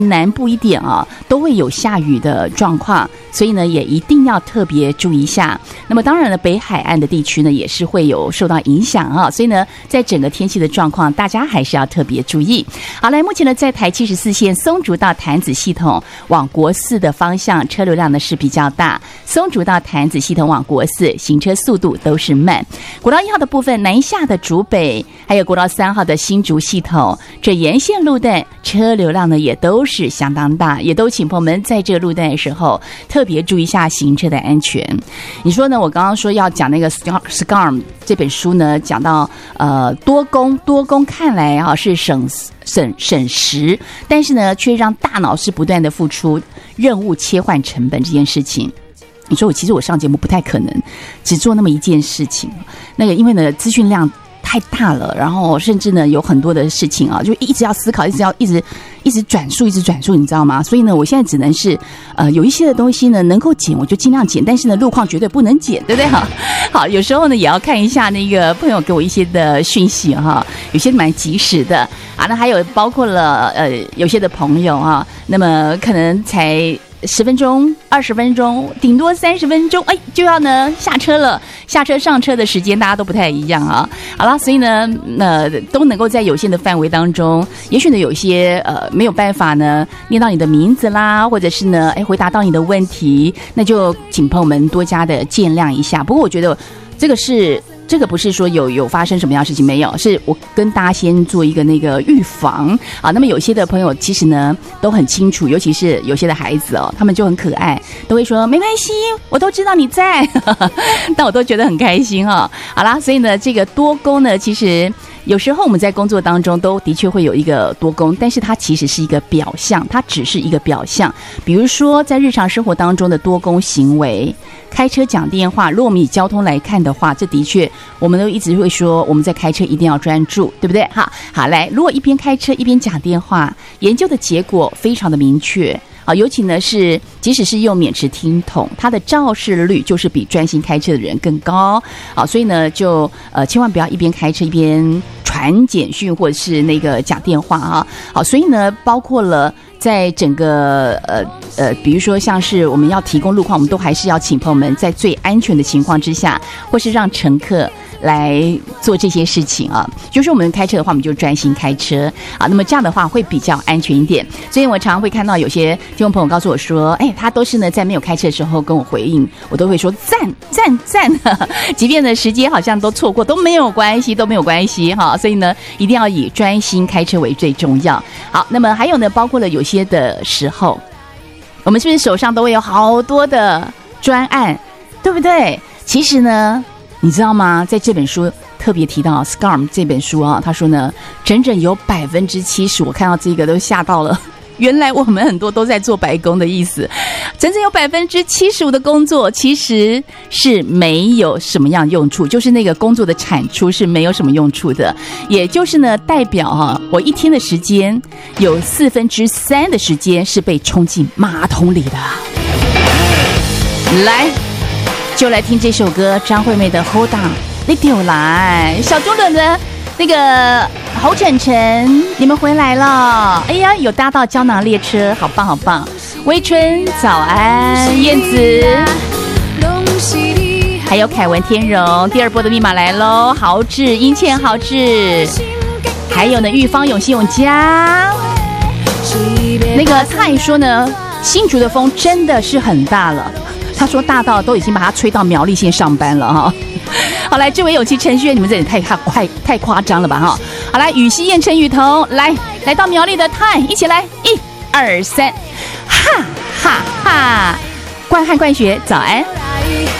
南部一点啊，都会有下雨的状况，所以呢，也一定要特别注意一下。那么当然了，北海岸的地区呢，也是会有受到影响啊，所以呢，在整个天气的状况，大家还是要特别注意。好，来，目前呢，在台74线松竹到潭子系统往国4的方向，车流量呢是比较大。松竹到潭子系统往国4，行车速度都是慢。国道1号的部分，南下的竹北，还有国道3号的新竹系统，这沿线路段车流量呢也都是相当大，也都请朋友们在这个路段的时候特别注意一下行车的安全。你说呢？我刚刚说要讲那个 SCARM 这本书呢，讲到多工看来啊是省时，但是呢却让大脑是不断的付出任务切换成本这件事情。你说其实我上节目不太可能只做那么一件事情，那个因为呢资讯量太大了，然后甚至呢有很多的事情啊，就一直要思考，一直转述，你知道吗？所以呢，我现在只能是有一些的东西呢能够剪我就尽量剪，但是呢路况绝对不能剪，对不对哈？好，有时候呢也要看一下那个朋友给我一些的讯息哈，有些蛮及时的啊。那还有包括了有些的朋友啊，那么可能才10分钟、20分钟，顶多30分钟，就要呢下车了。下车上车的时间大家都不太一样啊。好了，所以呢，都能够在有限的范围当中，也许呢有一些没有办法呢念到你的名字啦，或者是呢回答到你的问题，那就请朋友们多加的见谅一下。不过我觉得这个不是说有发生什么样的事情，没有，是我跟大家先做一个那个预防啊。那么有些的朋友其实呢都很清楚，尤其是有些的孩子他们就很可爱，都会说没关系，我都知道你在，但我都觉得很开心好啦，所以呢这个多工呢，其实有时候我们在工作当中都的确会有一个多工，但是它其实是一个表象，它只是一个表象。比如说在日常生活当中的多工行为，开车讲电话，如果我们以交通来看的话，这的确我们都一直会说我们在开车一定要专注，对不对？好来，如果一边开车一边讲电话，研究的结果非常的明确尤其呢是即使是用免持听筒，它的肇事率就是比专心开车的人更高所以呢就千万不要一边开车一边传简讯或者是那个讲电话好，所以呢包括了在整个比如说像是我们要提供路况，我们都还是要请朋友们在最安全的情况之下，或是让乘客来做这些事情就是我们开车的话，我们就专心开车那么这样的话会比较安全一点。所以我常常会看到有些听众朋友告诉我说他都是呢在没有开车的时候跟我回应，我都会说赞即便呢时间好像都错过都没有关系所以呢一定要以专心开车为最重要。好，那么还有呢包括了有些的时候，我们是不是手上都会有好多的专案，对不对？其实呢你知道吗，在这本书特别提到 SCARM 这本书他说呢整整有70%，我看到这个都吓到了，原来我们很多都在做白工的意思，整整有75%的工作其实是没有什么样用处，就是那个工作的产出是没有什么用处的，也就是呢代表我一天的时间有3/4的时间是被冲进马桶里的。来，就来听这首歌，张惠妹的 Hold On， 你丢来，小猪轮的那个侯晨晨，你们回来了！哎呀，有搭到胶囊列车，好棒好棒！微春早安，燕子，还有凯文天荣，第2波的密码来咯，豪志殷倩豪志，还有呢玉芳永熙永嘉。那个他还说呢，新竹的风真的是很大了。他说大到都已经把他吹到苗栗县上班了好，来，这位勇气程序员，你们这里太夸张了吧好，来，羽西燕陈雨桐，来到苗栗的泰，一起来，1、2、3，哈哈哈！冠汉冠学早安。